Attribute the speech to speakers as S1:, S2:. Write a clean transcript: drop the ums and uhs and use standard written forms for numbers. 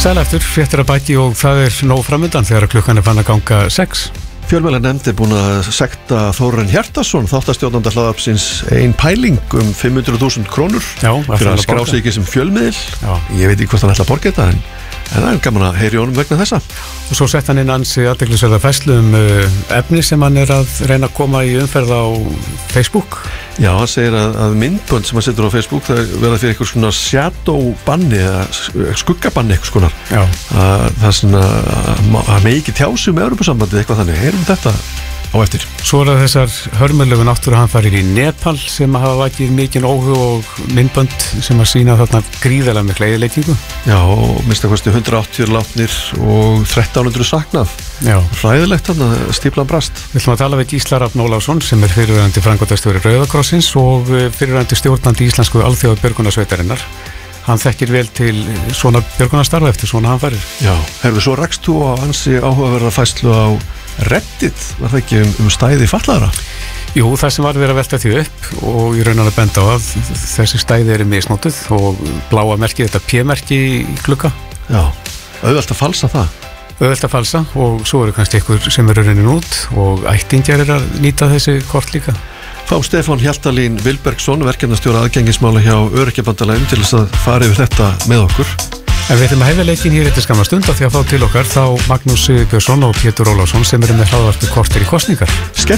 S1: Sæl eftir, fréttir að baki og það nóg framundan þegar klukkan fann að ganga 6.
S2: Fjölmiðlanefnd búin að sekta Þórarinn Hjartarson, þáttastjórnanda hlaðvarpsins, ein pæling 500.000 krónur fyrir að skrá sig ekki sem fjölmiðil. Ég veit ekki hvort hann ætla að borga þetta, en það er gaman að heyri honum vegna þessa.
S1: Og svo sett hann inn ansi athyglisverða færslu efni sem hann er að reyna að koma í umferð á Facebook.
S2: Já, hann segir að myndbönd sem hann setur á Facebook það verða fyrir eitthvað svona shadow-banni eða skuggabanni eitthvað skonar. Það er svona að með ekki tjási Evrópusambandið eitthvað þannig. Heyrum þetta á eftir.
S1: Svo er það þessar hörmulegu náttúruhamfarir í Nepal sem hafa vakið mikinn óhug og myndbönd sem að sýna þarna gríðarlega mikla eyðileggingu.
S2: Já, og minnst að kosti 180 látnir og 1300 saknað.
S1: Já.
S2: Hræðilegt þarna, stíflan brast.
S1: Við ætlum að tala við Gísla Rafn Ólafsson sem er fyrirverandi framkvæmdastjóri Rauða krossins og fyrirverandi stjórnandi íslensku alþjóðabjörgunarsveitarinnar. Hann þekkir vel til svona björgunarstarfa eftir svona hamfarir.
S2: Já, herðu, svo rakst þú á ansi áhugaverða færslu á Reddit, var það ekki stæði fatlaðra?
S1: Jú, það sem var verið að velta því upp og ég raunar að benda á að þessi stæði eru misnótuð og bláa merkið, þetta P-merki í glugga.
S2: Já, auðvelt að falsa það.
S1: Auðvelt að falsa og svo eru kannski ykkur sem eru raunin út og ættingjar að nýta þessi kort líka.
S2: Fá Stefán Hjaltalín Vilbergsson, verkefnastjóra aðgengismála hjá Öryrkjabandalaginu til þess að fara yfir þetta með okkur.
S1: En við ætlum að hefja leikinn hér eftir skamma stund af því að fá til okkar þá Magnús Björnsson og Pétur Ólafsson sem eru með hlaðvarpið Korter í kosningar.